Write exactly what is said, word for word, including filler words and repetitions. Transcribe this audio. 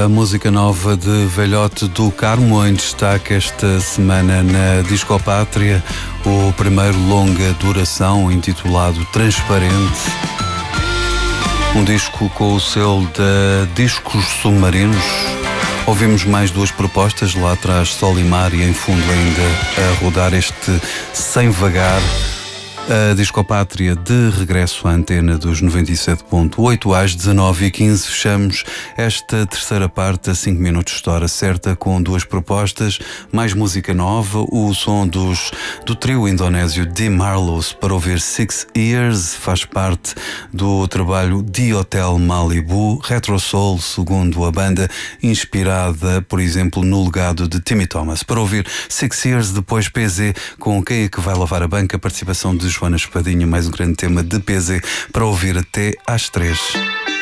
a música nova de Velhote do Carmo, em destaque esta semana na Discopátria, o primeiro longa duração intitulado Transparente. Um disco com o selo da Discos Submarinos. Ouvimos mais duas propostas, lá atrás Sol e Mar, e em fundo ainda a rodar este Sem Vagar. A Discopátria de regresso à antena dos noventa e sete ponto oito às dezanove e quinze. Fechamos esta terceira parte a cinco minutos de hora certa com duas propostas, mais música nova, o som dos, do trio indonésio The Marlows para ouvir Six Years, faz parte do trabalho The Hotel Malibu, Retro Soul, segundo a banda, inspirada, por exemplo, no legado de Timmy Thomas. Para ouvir Six Years, depois P Z com Quem é que vai lavar a banca, a participação de Joana Espadinha, mais um grande tema de P Z para ouvir até às três.